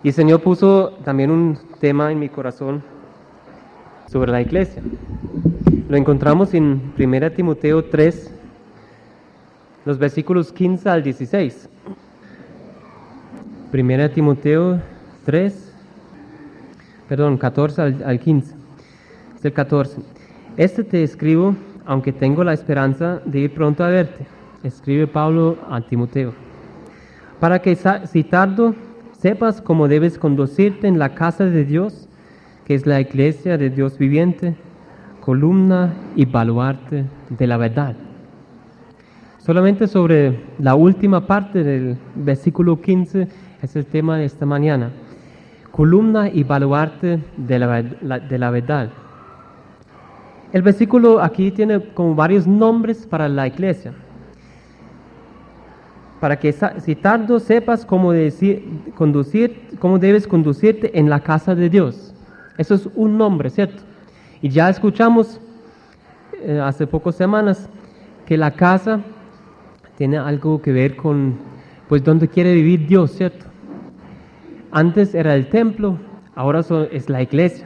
Y el Señor puso también un tema en mi corazón sobre la iglesia. Lo encontramos en 1 Timoteo 3, los versículos 15 al 16. 1 Timoteo 3, 14 al 15. Es el 14. Te escribo, aunque tengo la esperanza de ir pronto a verte, escribe Pablo a Timoteo, para que si tardo sepas cómo debes conducirte en la casa de Dios, que es la iglesia de Dios viviente, columna y baluarte de la verdad. Solamente sobre la última parte del versículo 15 es el tema de esta mañana. Columna y baluarte de la verdad. El versículo aquí tiene como varios nombres para la iglesia. Para que si tardo sepas cómo debes conducirte en la casa de Dios. Eso es un nombre, ¿cierto? Y ya escuchamos hace pocas semanas que la casa tiene algo que ver con, pues, dónde quiere vivir Dios, ¿cierto? Antes era el templo, ahora es la iglesia.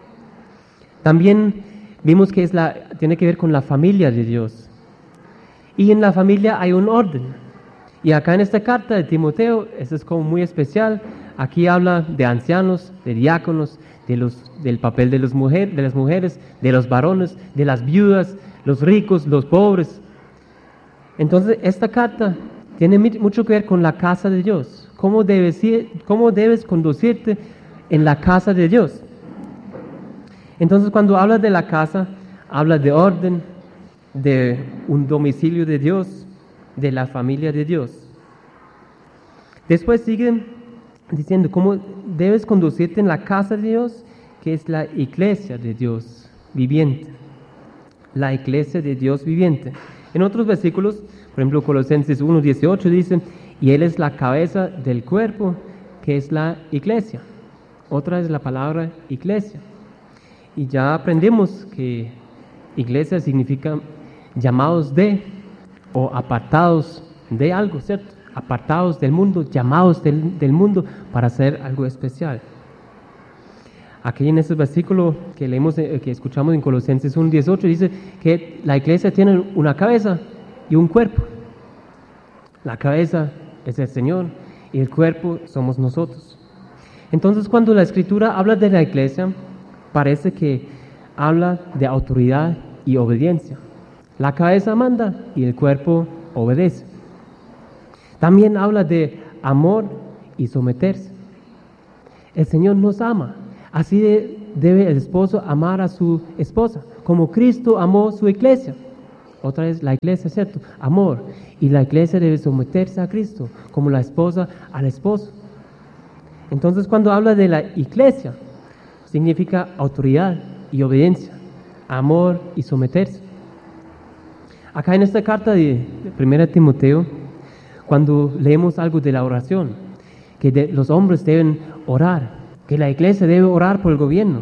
También vimos que tiene que ver con la familia de Dios. Y en la familia hay un orden. Y acá en esta carta de Timoteo, eso es como muy especial. Aquí habla de ancianos, de diáconos, del papel de las mujeres, de los varones, de las viudas, los ricos, los pobres. Entonces, esta carta tiene mucho que ver con la casa de Dios. ¿Cómo debes conducirte en la casa de Dios? Entonces, cuando habla de la casa, habla de orden, de un domicilio de Dios, de la familia de Dios. Después sigue diciendo cómo debes conducirte en la casa de Dios, que es la iglesia de Dios viviente. La iglesia de Dios viviente. En otros versículos, por ejemplo, Colosenses 1:18 dice, y Él es la cabeza del cuerpo, que es la iglesia. Otra es la palabra iglesia. Y ya aprendimos que iglesia significa llamados de o apartados de algo, ¿cierto? Apartados del mundo, llamados del mundo para hacer algo especial. Aquí en este versículo que escuchamos en Colosenses 1:18 dice que la iglesia tiene una cabeza y un cuerpo. La cabeza es el Señor y el cuerpo somos nosotros. Entonces, cuando la Escritura habla de la iglesia, parece que habla de autoridad y obediencia. La cabeza manda y el cuerpo obedece. También habla de amor y someterse. El Señor nos ama. Así debe el esposo amar a su esposa, como Cristo amó su iglesia. Otra vez la iglesia, ¿cierto? Amor. Y la iglesia debe someterse a Cristo, como la esposa al esposo. Entonces, cuando habla de la iglesia, significa autoridad y obediencia, amor y someterse. Acá en esta carta de 1 Timoteo, cuando leemos algo de la oración, que los hombres deben orar, que la iglesia debe orar por el gobierno.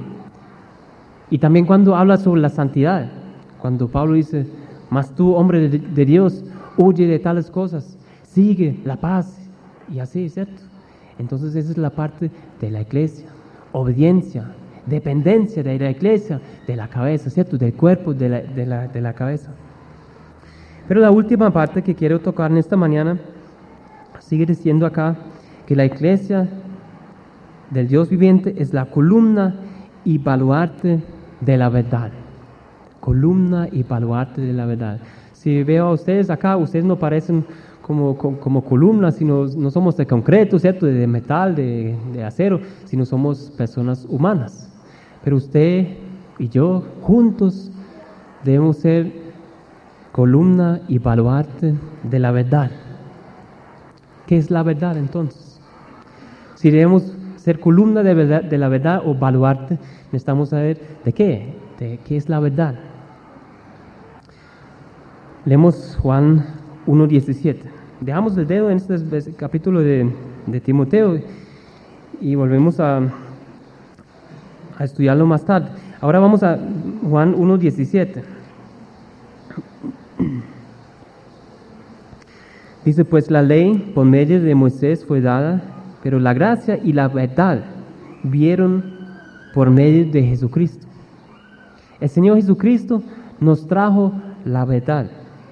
Y también cuando habla sobre la santidad, cuando Pablo dice, mas tú, hombre de Dios, huye de tales cosas, sigue la paz, y así, ¿cierto? Entonces esa es la parte de la iglesia, obediencia, dependencia de la iglesia, de la cabeza, ¿cierto? Del cuerpo, de la cabeza. Pero la última parte que quiero tocar en esta mañana sigue diciendo acá que la iglesia del Dios viviente es la columna y baluarte de la verdad. Columna y baluarte de la verdad. Si veo a ustedes acá, ustedes no parecen como columnas, sino no somos de concreto, ¿cierto? De metal, de acero, sino somos personas humanas. Pero usted y yo juntos debemos ser columna y baluarte de la verdad. ¿Qué es la verdad entonces? Si debemos ser columna de la verdad o baluarte, necesitamos saber de qué es la verdad. Leemos Juan 1:17. Dejamos el dedo en este capítulo de Timoteo y volvemos a estudiarlo más tarde. Ahora vamos a Juan 1:17. Dice, pues la ley por medio de Moisés fue dada, pero la gracia y la verdad vieron por medio de Jesucristo. El Señor Jesucristo nos trajo la verdad.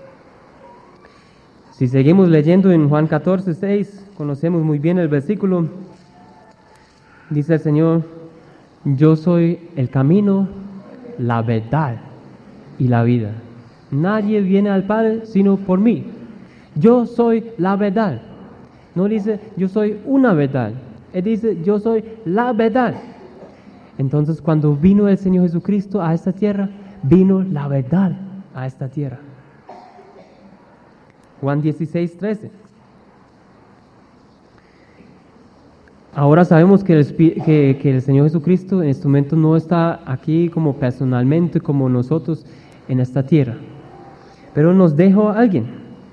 Si seguimos leyendo en Juan 14, 6, conocemos muy bien el versículo. Dice el Señor: yo soy el camino, la verdad y la vida. Nadie viene al Padre sino por mí. Yo soy la verdad. No dice yo soy una verdad. Él dice yo soy la verdad. Entonces, cuando vino el Señor Jesucristo a esta tierra, vino la verdad a esta tierra. Juan 16, 13. Ahora sabemos que el Señor Jesucristo en este momento no está aquí como personalmente, como nosotros en esta tierra, pero nos dejó a alguien.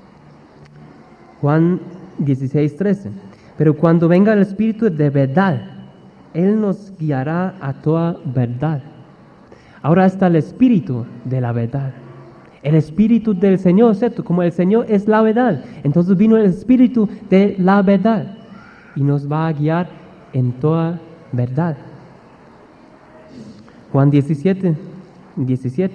Juan 16, 13. Pero cuando venga el Espíritu de verdad, Él nos guiará a toda verdad. Ahora está el Espíritu de la verdad. El Espíritu del Señor, ¿cierto? Como el Señor es la verdad, entonces vino el Espíritu de la verdad y nos va a guiar en toda verdad. Juan 17, 17.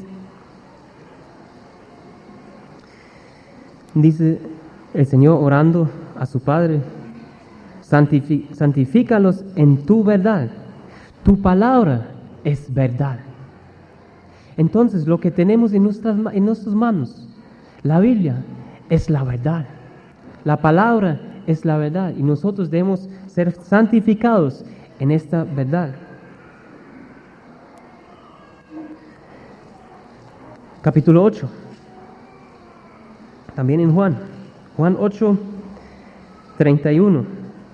Dice el Señor orando a su Padre: santifícalos en tu verdad. Tu palabra es verdad. Entonces, lo que tenemos en nuestras manos, la Biblia, es la verdad. La palabra es la verdad y nosotros debemos ser santificados en esta verdad. Capítulo 8. También en Juan 8, 31.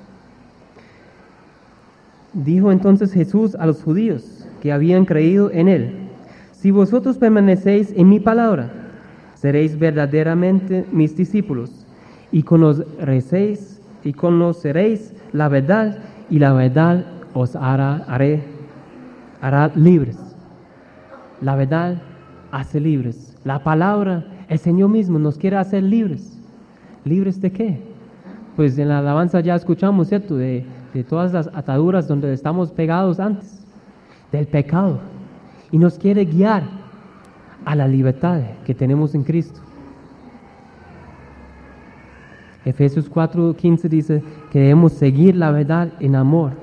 Dijo entonces Jesús a los judíos que habían creído en Él: si vosotros permanecéis en mi palabra, seréis verdaderamente mis discípulos, y conoceréis la verdad, y la verdad os hará libres. La verdad hace libres. La palabra, el Señor mismo nos quiere hacer libres. ¿Libres de qué? Pues en la alabanza ya escuchamos, ¿cierto? De todas las ataduras donde estamos pegados antes, del pecado. Y nos quiere guiar a la libertad que tenemos en Cristo. Efesios 4:15 dice que debemos seguir la verdad en amor.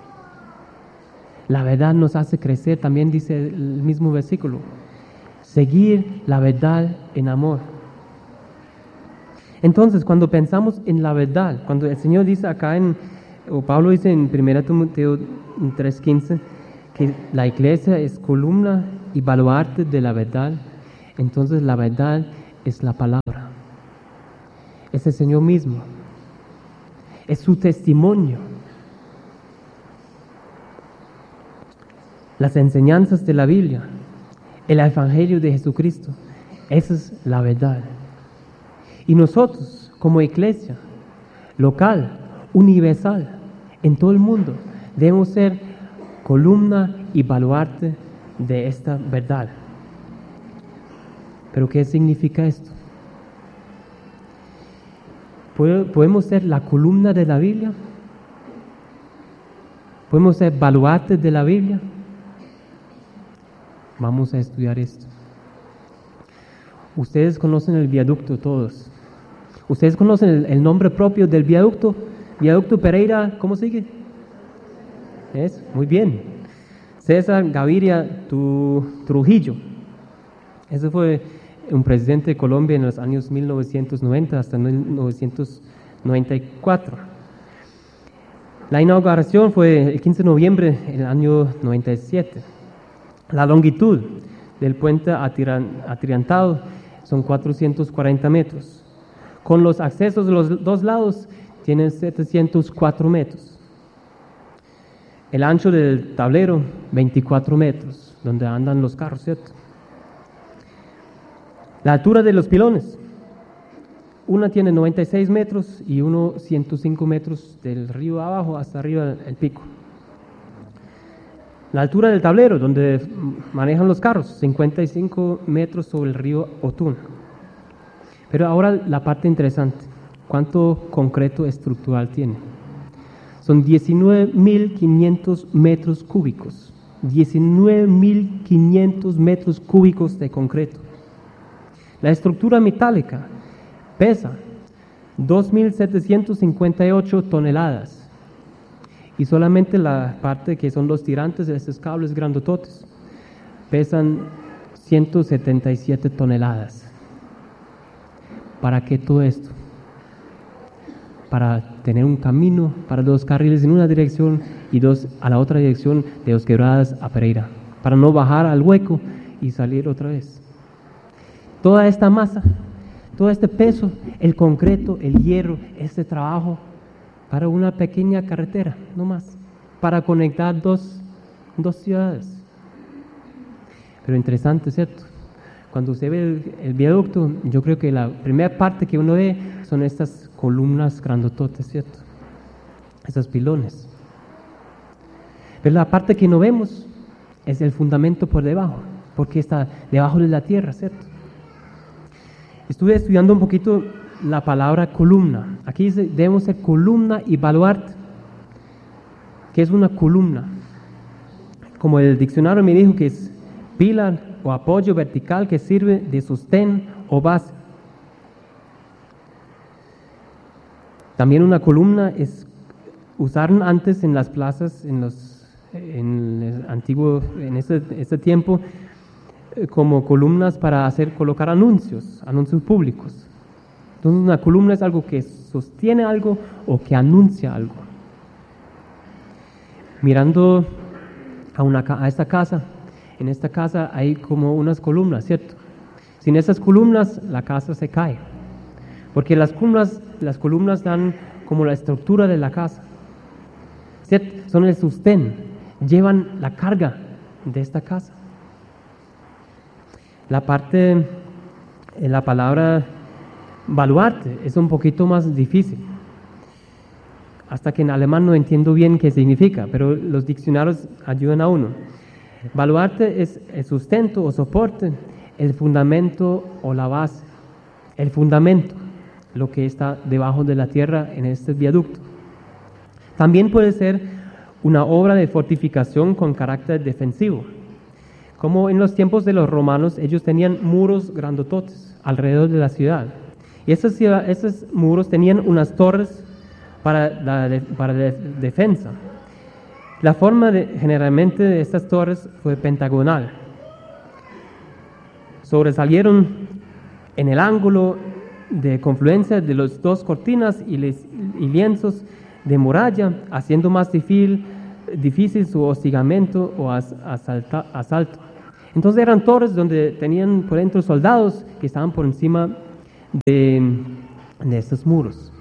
La verdad nos hace crecer, también dice el mismo versículo. Seguir la verdad en amor. Entonces, cuando pensamos en la verdad, cuando el Señor dice acá o Pablo dice en 1 Timoteo 3:15, que la iglesia es columna y baluarte de la verdad, entonces la verdad es la palabra, es el Señor mismo, es su testimonio. Las enseñanzas de la Biblia, el Evangelio de Jesucristo, esa es la verdad. Y nosotros, como iglesia local, universal, en todo el mundo, debemos ser columna y baluarte de esta verdad. ¿Pero qué significa esto? ¿Podemos ser la columna de la Biblia? ¿Podemos ser baluarte de la Biblia? Vamos a estudiar esto. Ustedes conocen el viaducto todos. Ustedes conocen el nombre propio del viaducto. Viaducto Pereira, ¿cómo sigue? ¿Es? Muy bien. César Gaviria Trujillo. Ese fue un presidente de Colombia en los años 1990 hasta 1994. La inauguración fue el 15 de noviembre del año 97. La longitud del puente atirantado son 440 metros. Con los accesos de los dos lados tienen 704 metros. El ancho del tablero, 24 metros, donde andan los carros, ¿cierto? La altura de los pilones. Una tiene 96 metros y uno 105 metros del río abajo hasta arriba el pico. La altura del tablero, donde manejan los carros, 55 metros sobre el río Otún. Pero ahora la parte interesante, ¿cuánto concreto estructural tiene? son 19.500 metros cúbicos. 19.500 metros cúbicos de concreto. La estructura metálica pesa 2.758 toneladas. Y solamente la parte que son los tirantes de estos cables grandototes pesan 177 toneladas. ¿Para qué todo esto? Para tener un camino para 2 carriles en una dirección y 2 a la otra dirección de Dos Quebradas a Pereira, para no bajar al hueco y salir otra vez. Toda esta masa, todo este peso, el concreto, el hierro, este trabajo para una pequeña carretera, no más, para conectar dos ciudades. Pero interesante, ¿cierto? Cuando usted ve el viaducto, yo creo que la primera parte que uno ve son estas columnas grandototes, ¿cierto? Esos pilones. Pero la parte que no vemos es el fundamento por debajo, porque está debajo de la tierra, ¿cierto? Estuve estudiando un poquito la palabra columna. Aquí dice, debemos ser columna y baluarte. ¿Qué es una columna? Como el diccionario me dijo que es pilar o apoyo vertical que sirve de sostén o base. También una columna es usaron antes en las plazas, en el antiguo, en este tiempo, como columnas para colocar anuncios públicos. Entonces una columna es algo que sostiene algo o que anuncia algo. Mirando a esta casa, en esta casa hay como unas columnas, ¿cierto? Sin esas columnas la casa se cae, porque las columnas dan como la estructura de la casa, ¿cierto? Son el sostén, llevan la carga de esta casa. La palabra baluarte es un poquito más difícil, hasta que en alemán no entiendo bien qué significa, pero los diccionarios ayudan a uno. Baluarte es el sustento o soporte, el fundamento o la base, el fundamento, lo que está debajo de la tierra en este viaducto. También puede ser una obra de fortificación con carácter defensivo. Como en los tiempos de los romanos, ellos tenían muros grandototes alrededor de la ciudad. Y esos muros tenían unas torres para defensa. La forma generalmente de estas torres fue pentagonal. Sobresalieron en el ángulo de confluencia de las 2 cortinas y lienzos de muralla, haciendo más difícil su hostigamiento o asalto. Entonces eran torres donde tenían por dentro soldados que estaban por encima de estos muros.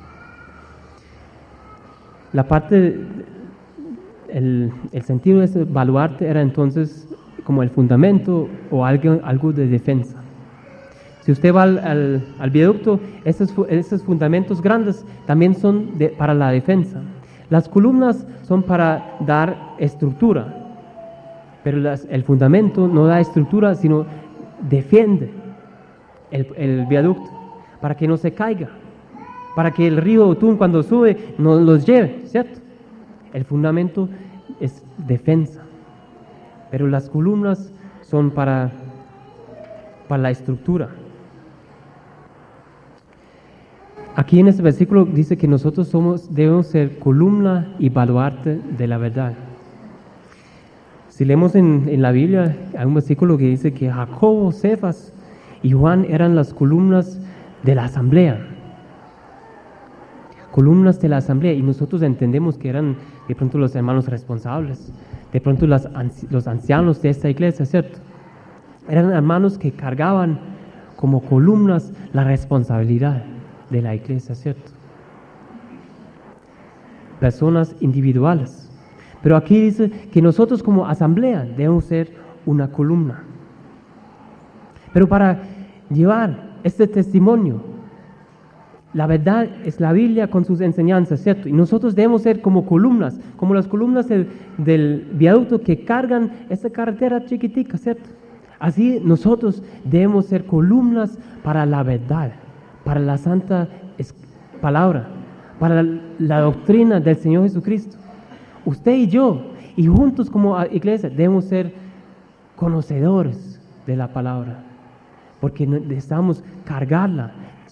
El sentido de ese baluarte era entonces como el fundamento o algo de defensa. Si usted va al viaducto, esos fundamentos grandes también son para la defensa. Las columnas son para dar estructura, pero el fundamento no da estructura, sino defiende el viaducto para que no se caiga, para que el río Otún cuando sube no los lleve, ¿cierto? El fundamento es defensa, pero las columnas son para la estructura. Aquí en este versículo dice que nosotros debemos ser columna y baluarte de la verdad. Si leemos en la Biblia, hay un versículo que dice que Jacobo, Cefas y Juan eran las columnas de la asamblea. Columnas de la asamblea, y nosotros entendemos que eran de pronto los hermanos responsables, de pronto los ancianos de esta iglesia, ¿cierto? Eran hermanos que cargaban como columnas la responsabilidad de la iglesia, ¿cierto? Personas individuales. Pero aquí dice que nosotros como asamblea debemos ser una columna. Pero para llevar este testimonio, la verdad es la Biblia con sus enseñanzas, ¿cierto? Y nosotros debemos ser como columnas, como las columnas del viaducto que cargan esta carretera chiquitica, ¿cierto? Así nosotros debemos ser columnas para la verdad, para la santa palabra, para la doctrina del Señor Jesucristo. Usted y yo, y juntos como iglesia, debemos ser conocedores de la palabra, porque necesitamos cargarla,